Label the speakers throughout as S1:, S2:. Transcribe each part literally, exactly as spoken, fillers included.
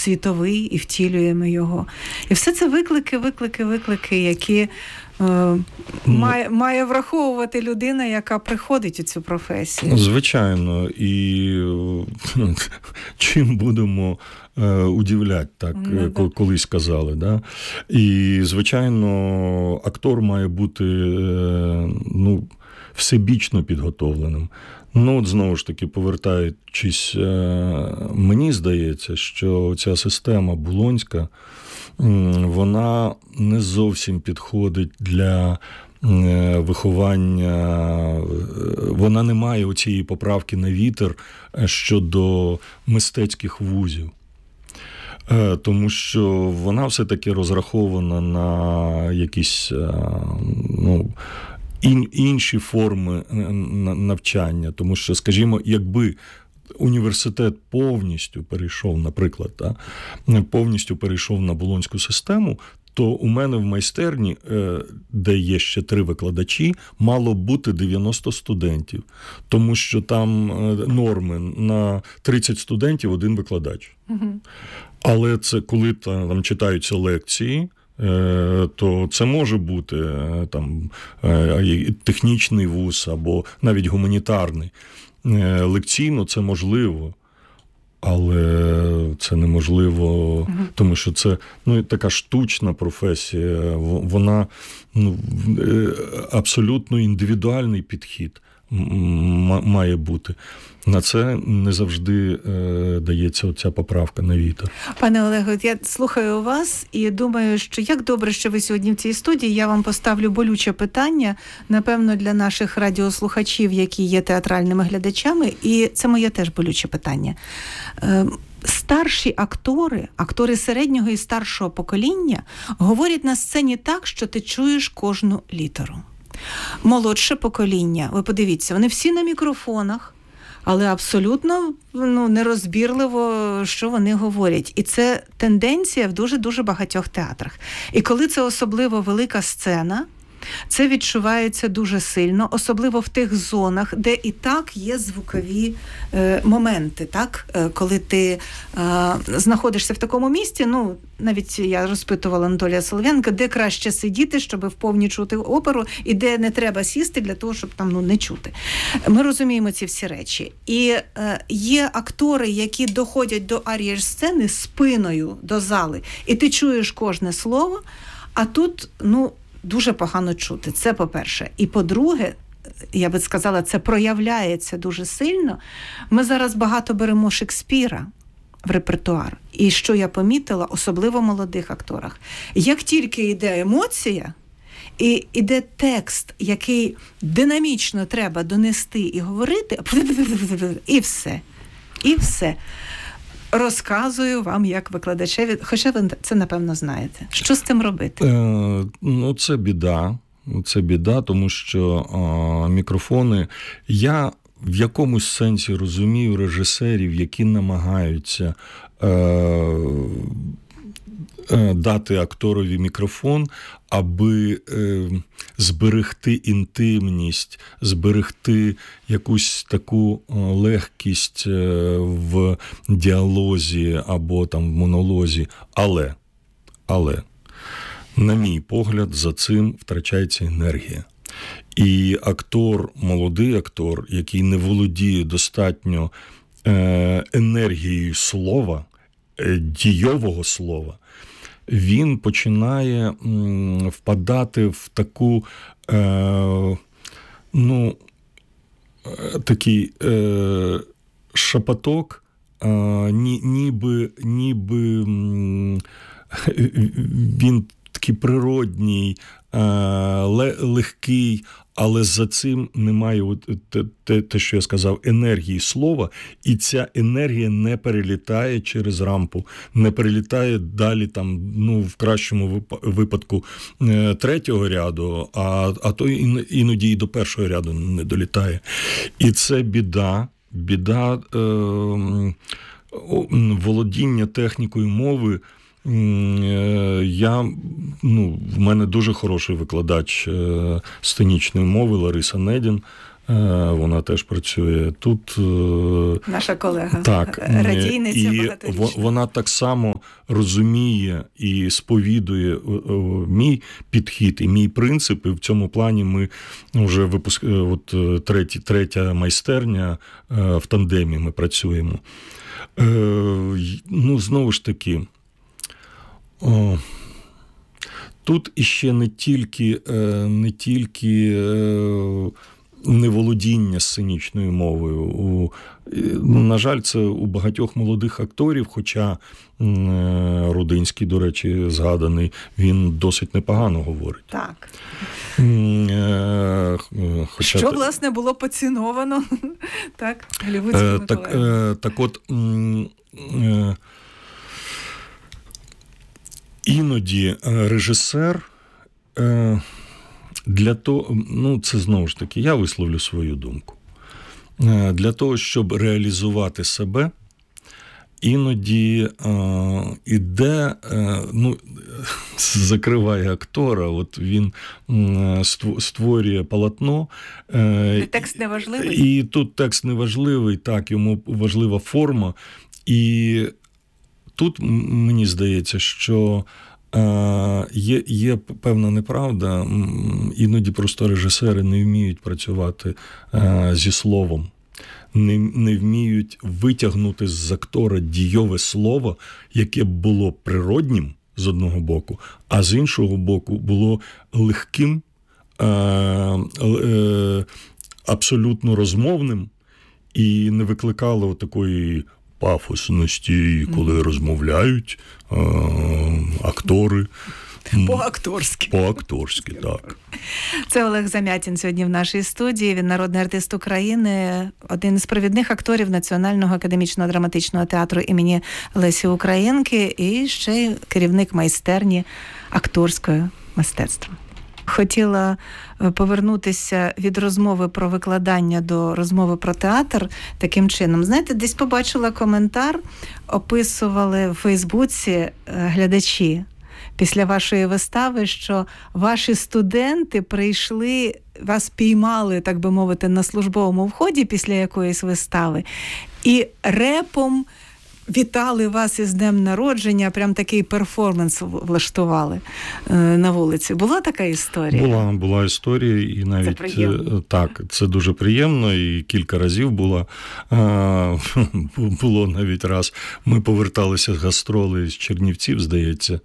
S1: світовий і втілюємо його. І все це виклики, виклики, виклики, які е, має, має враховувати людина, яка приходить у цю професію.
S2: Звичайно. І чим будемо е, удивляти, так, ну, да. колись казали. Да? І, звичайно, актор має бути е, ну, всебічно підготовленим. Ну, от знову ж таки, повертаючись, мені здається, що ця система болонська, вона не зовсім підходить для виховання, вона не має оцієї поправки на вітер щодо мистецьких вузів. Тому що вона все-таки розрахована на якісь, ну, інші форми навчання. Тому що, скажімо, якби університет повністю перейшов, наприклад, та, повністю перейшов на болонську систему, то у мене в майстерні, де є ще три викладачі, мало бути дев'яносто студентів. Тому що там норми на тридцять студентів, один викладач. Угу. Але це коли там читаються лекції, то це може бути там технічний вуз або навіть гуманітарний. Лекційно це можливо, але це неможливо, угу. тому що це, ну, така штучна професія, вона, ну, абсолютно індивідуальний підхід має бути. На це не завжди е, дається оця поправка на вітер.
S1: Пане Олеге, я слухаю вас і думаю, що як добре, що ви сьогодні в цій студії. Я вам поставлю болюче питання, напевно, для наших радіослухачів, які є театральними глядачами, і це моє теж болюче питання. Е, Старші актори, актори середнього і старшого покоління говорять на сцені так, що ти чуєш кожну літеру. Молодше покоління, ви подивіться, вони всі на мікрофонах, але абсолютно, ну, нерозбірливо, що вони говорять. І це тенденція в дуже-дуже багатьох театрах. І коли це особливо велика сцена, це відчувається дуже сильно, особливо в тих зонах, де і так є звукові е, моменти, так? Е, коли ти е, знаходишся в такому місці, ну, навіть я розпитувала Анатолія Солов'янка, де краще сидіти, щоб вповні чути оперу, і де не треба сісти для того, щоб там, ну, не чути. Ми розуміємо ці всі речі. І е, є актори, які доходять до арієр-сцени спиною до зали, і ти чуєш кожне слово, а тут, ну, дуже погано чути. Це по-перше. І по-друге, я би сказала, це проявляється дуже сильно. Ми зараз багато беремо Шекспіра в репертуар. І що я помітила, особливо в молодих акторах, як тільки йде емоція, і йде текст, який динамічно треба донести і говорити, і все. І все. Розказую вам як викладачеві, хоча ви це, напевно, знаєте. Що з цим робити?
S2: Е, ну, це біда. Це біда, тому що е, мікрофони... Я в якомусь сенсі розумію режисерів, які намагаються е, е, дати акторові мікрофон, аби е, зберегти інтимність, зберегти якусь таку легкість в діалозі або там в монолозі. Але, але, на мій погляд, за цим втрачається енергія. І актор, молодий актор, який не володіє достатньо е, енергією слова, е, дійового слова, він починає м, впадати в таку, е, ну, е, такий е, шепоток, е, ні, ніби, ніби м, він такий природній, е, легкий, але за цим немає от те, те, що я сказав, енергії слова, і ця енергія не перелітає через рампу, не перелітає далі, там, ну, в кращому випадку третього ряду, а, а то іноді і до першого ряду не долітає. І це біда, біда е, володіння технікою мови. Я, ну, в мене дуже хороший викладач сценічної мови Лариса Недін. вона теж працює. Тут
S1: наша колега,
S2: так,
S1: радійниця
S2: і
S1: багаторічна.
S2: Вона так само розуміє і сповідує мій підхід і мій принцип, і в цьому плані ми вже випуск... от треті, третя майстерня в тандемі ми працюємо. Ну, знову ж таки, о, тут іще не тільки, не тільки неволодіння сценічною мовою. На жаль, це у багатьох молодих акторів, хоча Рудинський, до речі, згаданий, він досить непогано говорить.
S1: Так.
S2: Хоча
S1: Що, власне, було поціновано так, голлівудськими
S2: так,
S1: колегами.
S2: Так от, іноді режисер для того, ну це знову ж таки, я висловлю свою думку. Для того, щоб реалізувати себе, іноді е, іде, е, ну, закриває актора, от він е, створює полотно. Е,
S1: текст неважливий.
S2: І тут текст неважливий, так, йому важлива форма. І тут мені здається, що Є, є певна неправда, іноді просто режисери не вміють працювати зі словом, не, не вміють витягнути з актора дійове слово, яке б було природнім з одного боку, а з іншого боку було легким, абсолютно розмовним і не викликало такої пафосності, коли розмовляють а, актори.
S1: По-акторськи.
S2: По-акторськи, так.
S1: Це Олег Замятін сьогодні в нашій студії. Він народний артист України, один з провідних акторів Національного академічного драматичного театру імені Лесі Українки і ще й керівник майстерні акторського мистецтва. Хотіла повернутися від розмови про викладання до розмови про театр таким чином. Знаєте, десь побачила коментар, описували в Фейсбуці глядачі після вашої вистави, що ваші студенти прийшли, вас піймали, так би мовити, на службовому вході після якоїсь вистави і репом вітали вас із днем народження, прям такий перформанс влаштували на вулиці. Була така історія?
S2: Була, була історія, і навіть це так, це дуже приємно, і кілька разів було. Було навіть раз. Ми поверталися з гастролей з Чернівців, здається,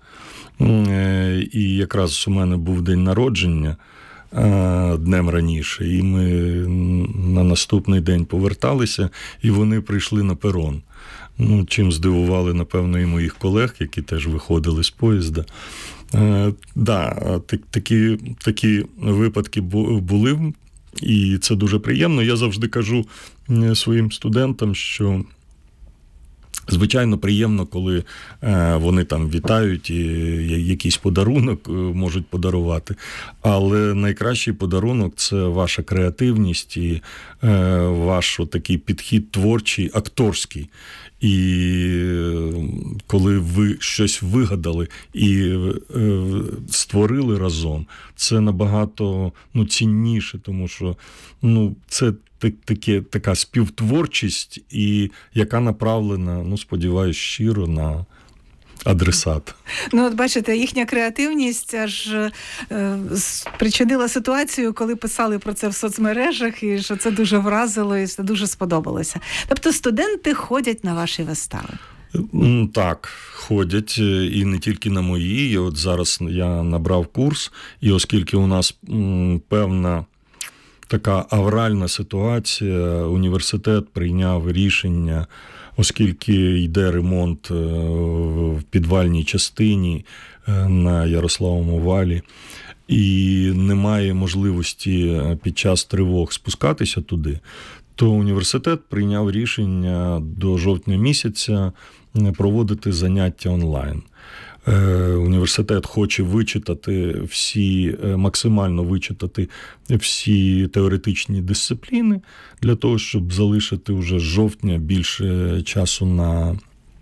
S2: і якраз у мене був день народження днем раніше, і ми на наступний день поверталися, і вони прийшли на перон. Ну, чим здивували, напевно, і моїх колег, які теж виходили з поїзда. Е, да, такі, такі випадки були, і це дуже приємно. Я завжди кажу своїм студентам, що звичайно приємно, коли е, вони там вітають і якийсь подарунок можуть подарувати, але найкращий подарунок – це ваша креативність і е, ваш такий підхід творчий, акторський. І коли ви щось вигадали і створили разом, це набагато ну, цінніше, тому що ну, це таке, така співтворчість, і яка направлена, ну, сподіваюсь, щиро на адресат.
S1: Ну, от бачите, їхня креативність аж е, спричинила ситуацію, коли писали про це в соцмережах, і що це дуже вразило, і це дуже сподобалося. Тобто студенти ходять на ваші вистави?
S2: Так, ходять, і не тільки на мої. І от зараз я набрав курс, і оскільки у нас м, певна така авральна ситуація, університет прийняв рішення, оскільки йде ремонт в підвальній частині на Ярославому валі, і немає можливості під час тривог спускатися туди, то університет прийняв рішення до жовтня місяця проводити заняття онлайн. Університет хоче вичитати всі, максимально вичитати всі теоретичні дисципліни для того, щоб залишити вже з жовтня більше часу на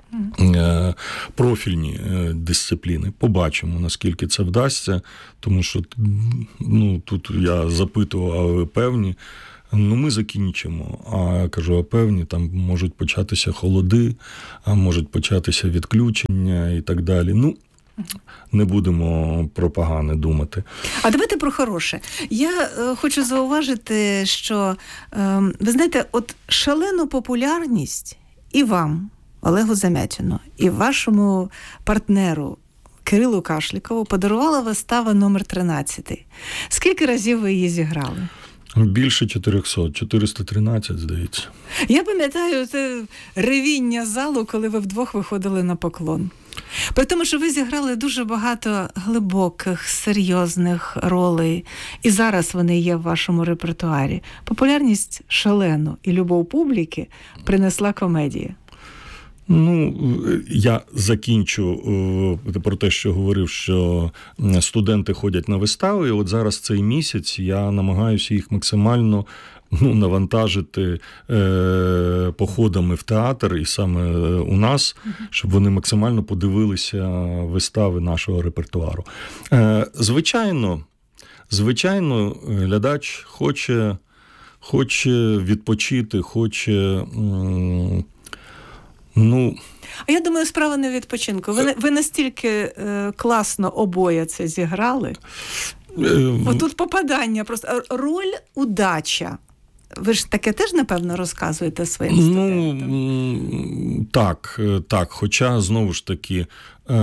S2: профільні дисципліни. Побачимо, наскільки це вдасться, тому що ну, тут я запитував, а ви певні? Ну, ми закінчимо. А я кажу, а певні, там можуть початися холоди, а можуть початися відключення і так далі. Ну, не будемо про погане думати.
S1: А давайте про хороше. Я е, хочу зауважити, що, е, ви знаєте, от шалену популярність і вам, Олегу Замятіну, і вашому партнеру Кирилу Кашлікову подарувала вистава номер тринадцять. Скільки разів ви її зіграли?
S2: Більше чотириста, чотириста тринадцять, здається.
S1: Я пам'ятаю це ревіння залу, коли ви вдвох виходили на поклон. При тому, що ви зіграли дуже багато глибоких, серйозних ролей, і зараз вони є в вашому репертуарі. Популярність шалену і любов публіки принесла комедія.
S2: Ну, я закінчу про те, що говорив, що студенти ходять на вистави, і от зараз цей місяць я намагаюся їх максимально ну, навантажити е, походами в театр, і саме у нас, щоб вони максимально подивилися вистави нашого репертуару. Е, звичайно, звичайно, глядач хоче, хоче відпочити, хоче... М- Ну,
S1: а я думаю, справа не в відпочинку. Ви, ви настільки е, класно обоє це зіграли. Е, Отут попадання просто. Роль удача. Ви ж таке теж, напевно, розказуєте своїм студентам?
S2: Ну, так, так. Хоча, знову ж таки, е,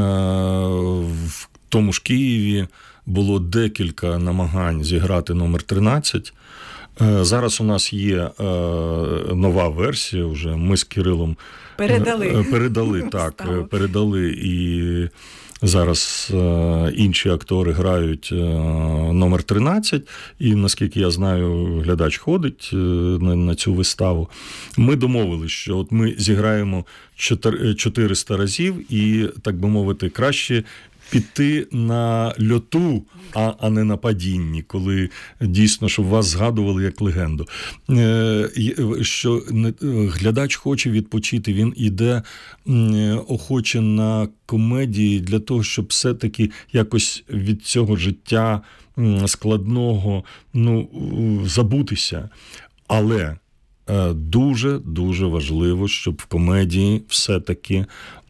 S2: в тому ж Києві було декілька намагань зіграти номер тринадцять. Зараз у нас є е, нова версія вже. Ми з Кирилом
S1: передали,
S2: передали так, передали, і зараз е, інші актори грають е, номер тринадцять, і, наскільки я знаю, глядач ходить е, на, на цю виставу. Ми домовились, що от ми зіграємо чотириста разів, і, так би мовити, краще піти на льоту, а, а не на падінні, коли дійсно, щоб вас згадували як легенду. Е, що глядач хоче відпочити, він іде охоче на комедії для того, щоб все-таки якось від цього життя складного ну, забутися. Але дуже-дуже важливо, щоб в комедії все-таки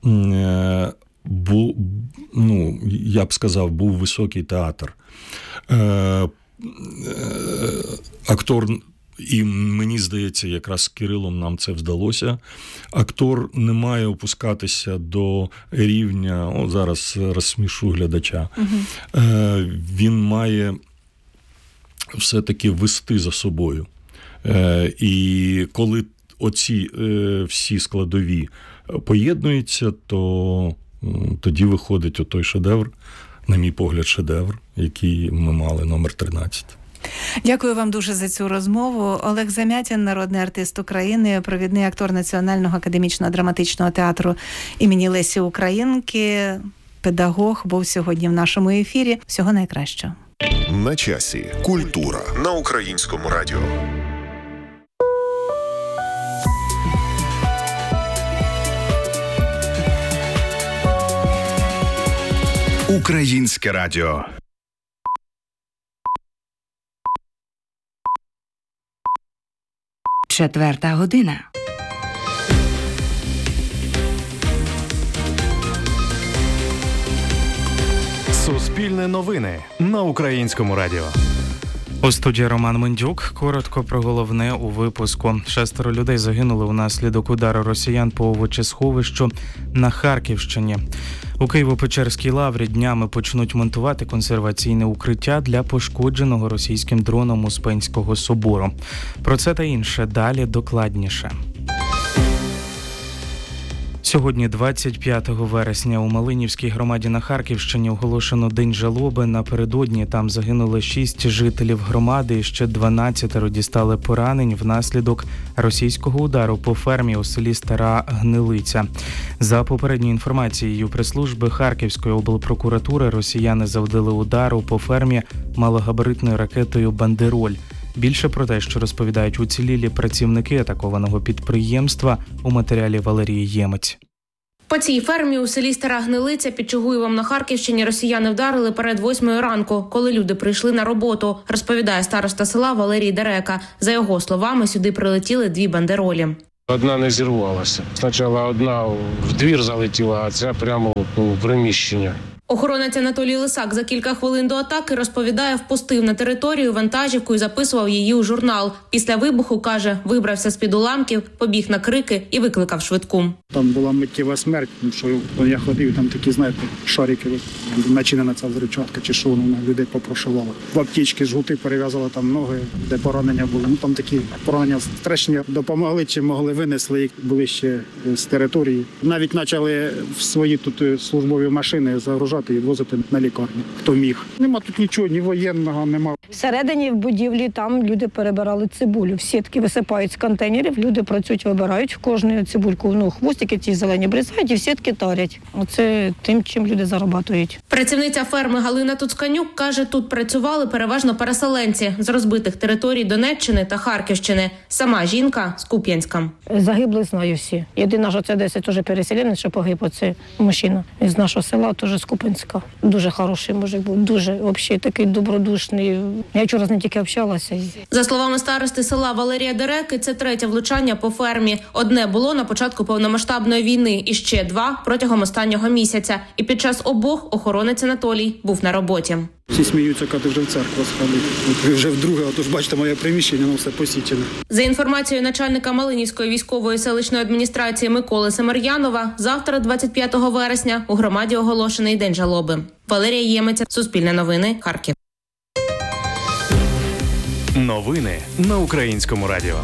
S2: Бу, ну, я б сказав, був високий театр. Е, е, актор, і мені здається, якраз з Кирилом нам це вдалося, актор не має опускатися до рівня, о, зараз розсмішу глядача, угу. е, він має все-таки вести за собою. Е, і коли оці е, всі складові поєднуються, то тоді виходить отой шедевр, на мій погляд, шедевр, який ми мали, номер тринадцять.
S1: Дякую вам дуже за цю розмову. Олег Замятін, народний артист України, провідний актор Національного академічного драматичного театру імені Лесі Українки, педагог, був сьогодні в нашому ефірі. Всього найкращого.
S3: На часі. Культура на Українському радіо. Українське радіо.
S4: Четверта година.
S5: Суспільне новини на Українському радіо.
S6: У студії Роман Мендюк. Коротко про головне у випуску. Шестеро людей загинули унаслідок удару росіян по овочесховищу на Харківщині. У Києво-Печерській лаврі днями почнуть монтувати консерваційне укриття для пошкодженого російським дроном Успенського собору. Про це та інше далі докладніше. Сьогодні, двадцять п'ятого вересня, у Малинівській громаді на Харківщині оголошено День жалоби. Напередодні там загинули шість жителів громади і ще дванадцятеро дістали поранень внаслідок російського удару по фермі у селі Стара Гнилиця. За попередньою інформацією прес-служби Харківської облпрокуратури, росіяни завдали удару по фермі малогабаритною ракетою «Бандероль». Більше про те, що розповідають уцілілі працівники атакованого підприємства, у матеріалі Валерії Ємець.
S4: По цій фермі у селі Стара Гнилиця під Чугуєвом на Харківщині росіяни вдарили перед восьмою ранку, коли люди прийшли на роботу, розповідає староста села Валерій Дерека. За його словами, сюди прилетіли дві бандеролі.
S7: Одна не зірвалася. Спочатку одна в двір залетіла, а ця прямо в приміщення.
S4: Охоронець Анатолій Лисак за кілька хвилин до атаки, розповідає, впустив на територію вантажівку і записував її у журнал. Після вибуху, каже, вибрався з-під уламків, побіг на крики і викликав швидку.
S8: Там була миттєва смерть, тому що я ходив, там такі, знаєте, шарики, начинена ця взривчатка, чи що вона людей попрошувала. В аптечці жгути перев'язала там ноги, де поранення були. Ну там такі поранення страшні. Допомогли, чи могли, винесли їх ближче з території. Навіть почали в свої тут службові машини загружати і відвозити на лікарню, хто міг. Нема тут нічого, ні воєнного, нема.
S9: Всередині в будівлі там люди перебирали цибулю. В сітки висипають з контейнерів, люди працюють, вибирають в кожну цибульку. Ну, хвостики ті зелені бризають і в сітки тарять. Оце тим, чим люди заробляють.
S4: Працівниця ферми Галина Туцканюк каже, тут працювали переважно переселенці з розбитих територій Донеччини та Харківщини. Сама жінка з Куп'янська.
S9: Загиблих знаю всі. Єдина, що це десять теж переселенець, що погиб, оце мужчина з нашого села, теж з Куп'янська. Дуже хороший мужик був, дуже взагалі такий добродушний. Я вчора з ним тільки общалася.
S4: За словами старости села Валерія Дереки, це третє влучання по фермі. Одне було на початку повномасштабної війни і ще два протягом останнього місяця. І під час обох охоронець Анатолій був на роботі.
S8: Всі сміються, коли ти вже в церкву сходить. Ви вже вдруге, отож бачите, моє приміщення, воно все посічене.
S4: За інформацією начальника Малинівської військової селищної адміністрації Миколи Семер'янова, завтра, двадцять п'ятого вересня, у громаді оголошений День жалоби. Валерія Ємиця, Суспільне новини, Харків.
S5: Новини на Українському радіо.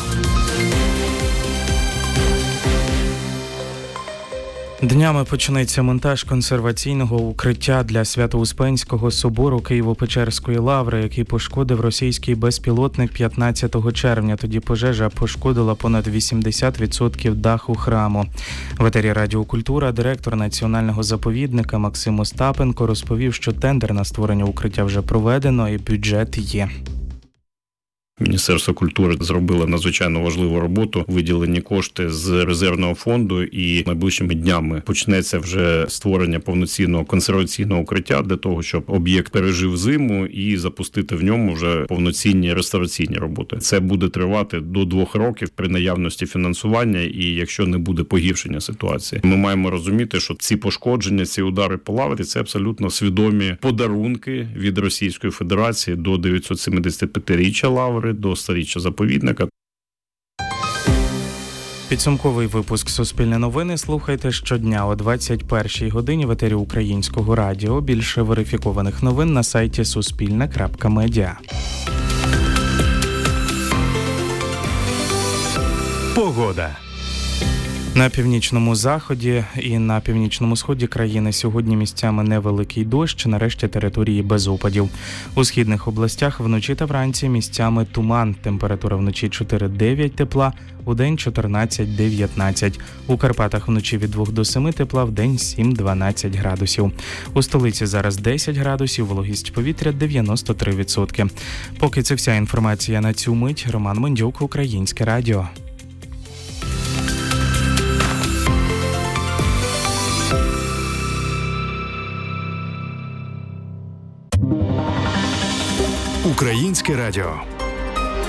S6: Днями почнеться монтаж консерваційного укриття для Свято-Успенського собору Києво-Печерської лаври, який пошкодив російський безпілотник п'ятнадцятого червня. Тоді пожежа пошкодила понад вісімдесят відсотків даху храму. В етері Радіо Культура директор національного заповідника Максим Остапенко розповів, що тендер на створення укриття вже проведено і бюджет є.
S10: Міністерство культури зробило надзвичайно важливу роботу, виділені кошти з резервного фонду, і найближчими днями почнеться вже створення повноцінного консерваційного укриття для того, щоб об'єкт пережив зиму і запустити в ньому вже повноцінні реставраційні роботи. Це буде тривати до двох років при наявності фінансування і якщо не буде погіршення ситуації. Ми маємо розуміти, що ці пошкодження, ці удари по лаврі – це абсолютно свідомі подарунки від Російської Федерації до дев'ятсотсемдесятип'ятиріччя лаври, до сторіччя заповідника.
S6: Підсумковий випуск «Суспільне новини» слухайте щодня о двадцять першій годині в етері Українського радіо. Більше верифікованих новин на сайті суспільне крапка медіа.
S5: Погода.
S6: На північному заході і на північному сході країни сьогодні місцями невеликий дощ, нарешті території без опадів. У східних областях вночі та вранці місцями туман. Температура вночі чотири-дев'ять тепла, удень чотирнадцять-дев'ятнадцять. У Карпатах вночі від двох до семи тепла, вдень сім-дванадцять градусів. У столиці зараз десять градусів, вологість повітря дев'яносто три відсотки. Поки це вся інформація на цю мить. Роман Мендюк, Українське радіо.
S5: Українське радіо.